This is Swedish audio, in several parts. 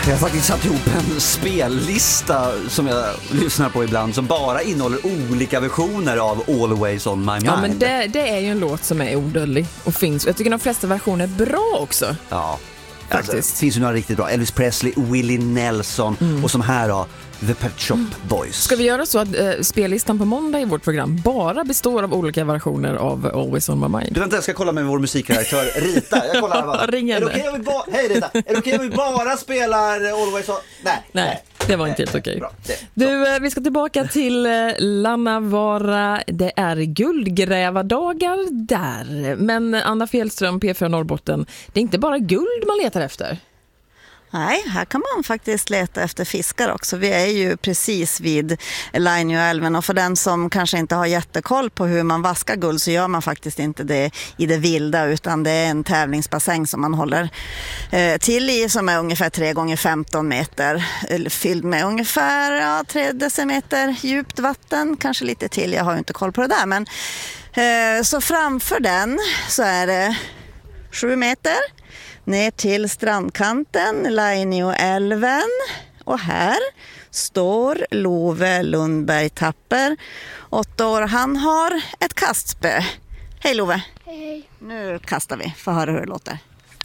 Jag har faktiskt satt ihop en spellista som jag lyssnar på ibland som bara innehåller olika versioner av Always on my mind. Ja, men det är ju en låt som är odödlig och finns. Jag tycker de flesta versioner är bra också. Ja, faktiskt. Alltså, det finns ju några riktigt bra. Elvis Presley, Willie Nelson och som här då, The Pet Shop Boys. Ska vi göra så att spellistan på måndag i vårt program bara består av olika versioner av Always on my mind? Du vänta, jag ska kolla med vår musikredaktör Rita. Jag kollar här bara. Ring henne. Hej Rita, är det okej om vi bara spelar Always on... Nej, det var inte helt okej. Bra. Du, vi ska tillbaka till Lannavaara. Det är guldgrävardagar där. Men Anna Fjällström, P4 Norrbotten, det är inte bara guld man letar efter. Nej, här kan man faktiskt leta efter fiskar också. Vi är ju precis vid Lainioälven och för den som kanske inte har jättekoll på hur man vaskar guld så gör man faktiskt inte det i det vilda utan det är en tävlingsbassäng som man håller till i som är ungefär 3x15 meter fylld med ungefär 3 decimeter djupt vatten, kanske lite till, jag har ju inte koll på det där men så framför den så är det 7 meter ner till strandkanten, Lainioälven. Och här står Love Lundberg Tapper, 8 år. Han har ett kastspö. Hej Love. Hej. Nu kastar vi, får höra hur det låter.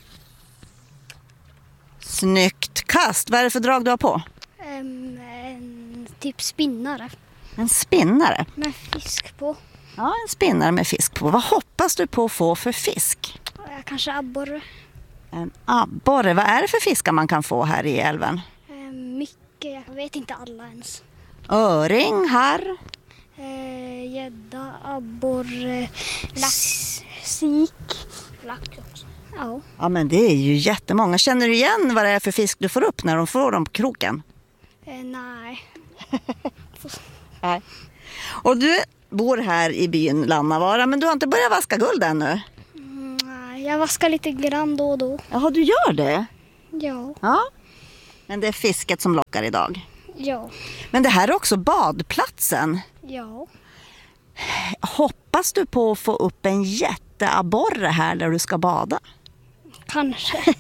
Snyggt kast. Vad är det för drag du har på? En typ spinnare En spinnare. med fisk på. Ja, en spinnare med fisk på. Vad hoppas du på att få för fisk? Kanske abborre. En abborre. Vad är det för fiskar man kan få här i älven? Mycket, jag vet inte alla ens. Öring, harr. Gädda, abborre, lax, sik, lax också. Ja. Ja, men det är ju jättemånga. Känner du igen vad det är för fisk du får upp när de får dem på kroken? Nej. Nej. Och du bor här i byn Lannavaara, men du har inte börjat vaska guld ännu? Nej, jag vaskar lite grann då och då. Jaha, du gör det? Ja. Ja. Men det är fisket som lockar idag. Ja. Men det här är också badplatsen. Ja. Hoppas du på att få upp en jätteabborre här där du ska bada? Kanske.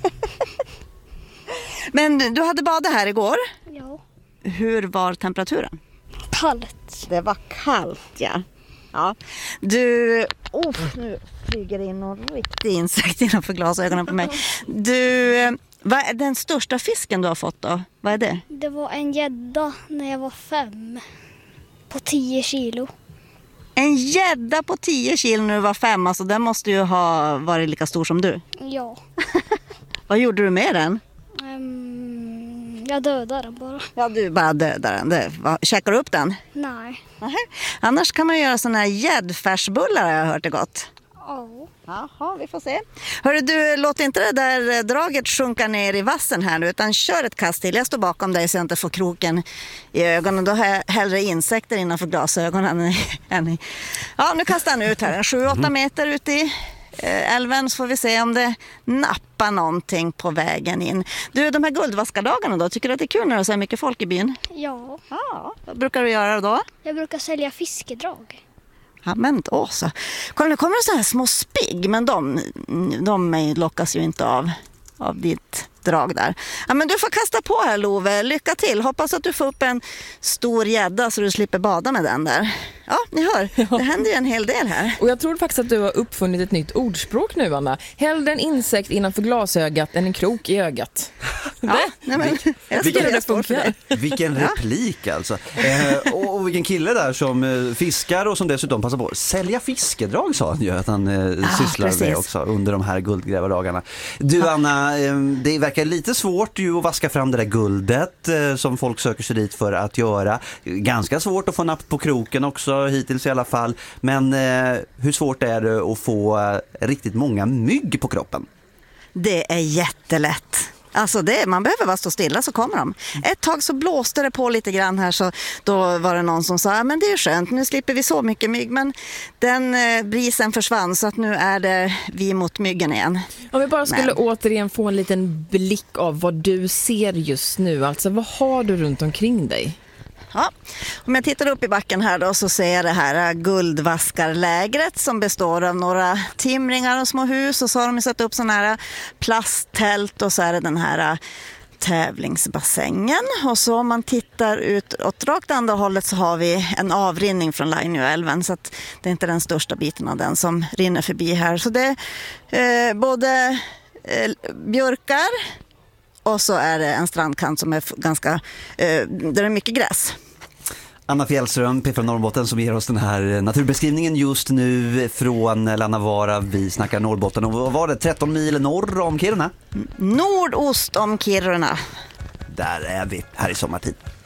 Men du hade badat här igår. Ja. Hur var temperaturen? Kallt. Det var kallt, ja. Ja. Du, nu flyger in någon riktig insekt innanför glasögonen på mig. Du, vad är den största fisken du har fått då? Vad är det? Det var en gädda när jag var 5. På 10 kilo. En gädda på 10 kilo när du var 5, alltså den måste ju ha varit lika stor som du. Ja. Vad gjorde du med den? Jag dödade den bara. Ja, du bara dödade den. Käkar du upp den? Nej. Nähä. Annars kan man göra såna här gäddfärsbullar, har jag hört det gott. Ja. Jaha, vi får se. Hörru du, låt inte det där draget sjunka ner i vassen här nu, utan kör ett kast till. Jag står bakom dig så jag inte får kroken i ögonen. Då har jag hellre insekter innanför glasögonen än i... Ja, nu kastar han ut här. 7-8 meter ut i älven så får vi se om det nappar någonting på vägen in. Du, de här guldvaskardagarna då, tycker du att det är kul när det är så mycket folk i byn? Ja. Ja, vad brukar du göra då? Jag brukar sälja fiskedrag. Ja, men då så. Kolla, nu kommer det så här små spigg, men de lockas ju inte av ditt drag där. Ja, men du får kasta på här, Love. Lycka till. Hoppas att du får upp en stor gädda så du slipper bada med den där. Ja, ni hör. Det händer ju en hel del här. Och jag tror faktiskt att du har uppfunnit ett nytt ordspråk nu, Anna. Hellre en insekt innanför glasögat än en krok i ögat. Ja, nej, men jag Vilken står det för funkar. Vilken replik alltså. Och vilken kille där som fiskar och som dessutom passar på att sälja fiskedrag, sa han ju att han sysslar precis. med också under de här guldgrävardagarna. Du Anna, det verkar lite svårt ju att vaska fram det där guldet som folk söker sig dit för att göra. Ganska svårt att få napp på kroken också hittills i alla fall. Men hur svårt är det att få riktigt många mygg på kroppen? Det är jättelätt. Alltså man behöver bara stå stilla så kommer de. Ett tag så blåste det på lite grann här, så då var det någon som sa men det är skönt, nu slipper vi så mycket mygg. Men den brisen försvann så att nu är det vi mot myggen igen. Om vi bara skulle återigen få en liten blick av vad du ser just nu. Alltså vad har du runt omkring dig? Ja, om jag tittar upp i backen här då så ser jag det här guldvaskarlägret som består av några timringar och små hus, och så har de satt upp sådana här plasttält, och så är det den här tävlingsbassängen. Och så om man tittar ut åt rakt andra hållet så har vi en avrinning från Lainioälven, så att det är inte den största biten av den som rinner förbi här. Så det är både björkar och så är det en strandkant som är ganska, där det är mycket gräs. Anna Fjällström, P4 Norrbotten, som ger oss den här naturbeskrivningen just nu från Lannavaara. Vi snackar Norrbotten och vad var det, 13 mil norr om Kiruna? Nordost om Kiruna. Där är vi här i sommartid.